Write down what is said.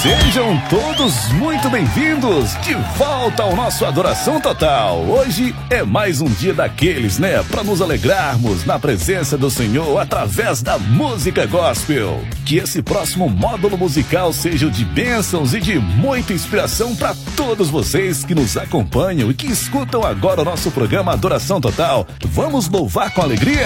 Sejam todos muito bem-vindos de volta ao nosso Adoração Total. Hoje é mais um dia daqueles, né? Para nos alegrarmos na presença do Senhor através da música gospel. Que esse próximo módulo musical seja de bênçãos e de muita inspiração para todos vocês que nos acompanham e que escutam agora o nosso programa Adoração Total. Vamos louvar com alegria?